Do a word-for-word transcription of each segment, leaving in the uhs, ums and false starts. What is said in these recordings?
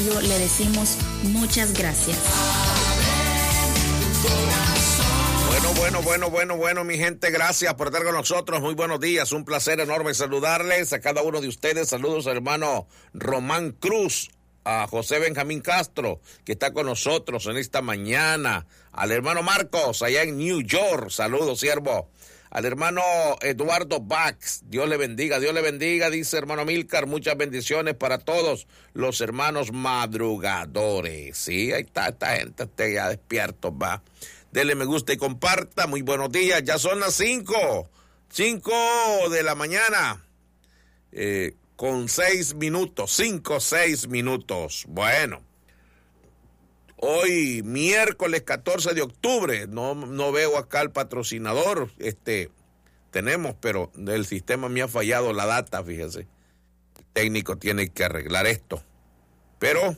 Radio le decimos muchas gracias. Bueno, bueno, bueno, bueno, bueno, mi gente, gracias por estar con nosotros. Muy buenos días, un placer enorme saludarles a cada uno de ustedes. Saludos al hermano Román Cruz, a José Benjamín Castro, que está con nosotros en esta mañana, al hermano Marcos, allá en New York, saludos, siervo, al hermano Eduardo Bax, Dios le bendiga, Dios le bendiga, dice hermano Milcar, muchas bendiciones para todos los hermanos madrugadores, sí, ahí está, esta gente está ya despierto, va, dele me gusta y comparta, muy buenos días, ya son las cinco, cinco de la mañana, eh, con seis minutos, cinco, seis minutos. Bueno, hoy miércoles catorce de octubre, no, no veo acá el patrocinador, este, tenemos, pero el sistema me ha fallado la data, fíjese. El técnico tiene que arreglar esto. Pero,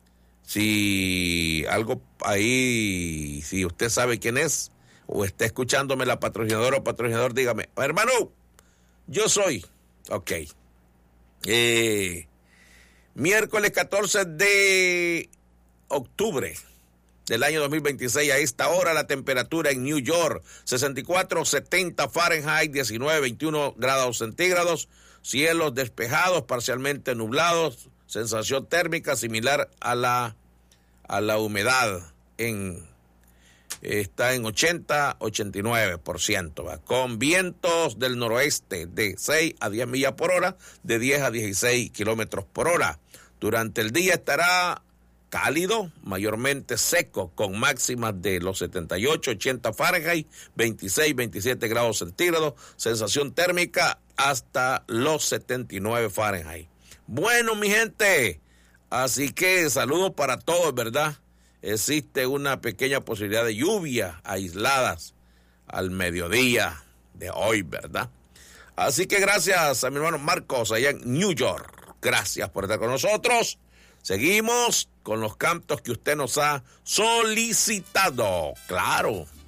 si algo ahí, si usted sabe quién es, o está escuchándome la patrocinadora o patrocinador, dígame, hermano, yo soy, ok. Eh, miércoles catorce de octubre del año dos mil veintiséis, a esta hora la temperatura en New York, sesenta y cuatro setenta Fahrenheit, diecinueve veintiuno grados centígrados, cielos despejados, parcialmente nublados, sensación térmica similar a la, a la humedad en... está en ochenta, ochenta y nueve por ciento, ¿va? Con vientos del noroeste de seis a diez millas por hora, de diez a dieciséis kilómetros por hora. Durante el día estará cálido, mayormente seco, con máximas de los setenta y ocho, ochenta Fahrenheit, veintiséis, veintisiete grados centígrados, sensación térmica hasta los setenta y nueve Fahrenheit. Bueno, mi gente, así que saludos para todos, ¿verdad? Existe una pequeña posibilidad de lluvia aisladas al mediodía de hoy, ¿verdad? Así que gracias a mi hermano Marcos allá en New York. Gracias por estar con nosotros. Seguimos con los cantos que usted nos ha solicitado. Claro.